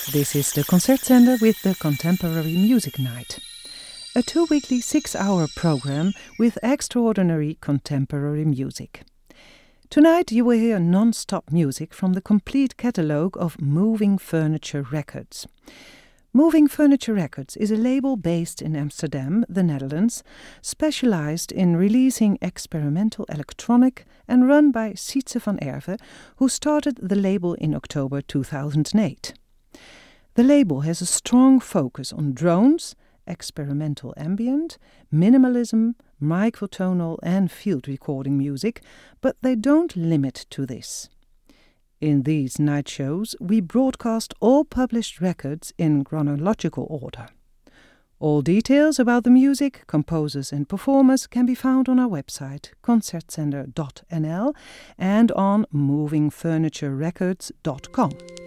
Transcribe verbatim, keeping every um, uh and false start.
This is the Concertzender with the Contemporary Music Night, a two-weekly six-hour program with extraordinary contemporary music. Tonight you will hear non-stop music from the complete catalogue of Moving Furniture Records. Moving Furniture Records is a label based in Amsterdam, the Netherlands, specialized in releasing experimental electronic and run by Sietse van Erve, who started the label in October two thousand eight. The label has a strong focus on drones, experimental ambient, minimalism, microtonal and field recording music, but they don't limit to this. In these night shows, we broadcast all published records in chronological order. All details about the music, composers and performers can be found on our website, concertzender dot n l, and on moving furniture records dot com.